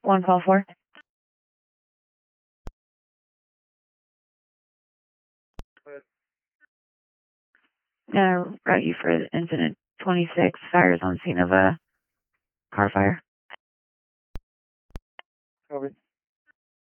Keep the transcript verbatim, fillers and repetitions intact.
one call four. Uh, route you for incident twenty-six, fires on scene of a car fire. Over.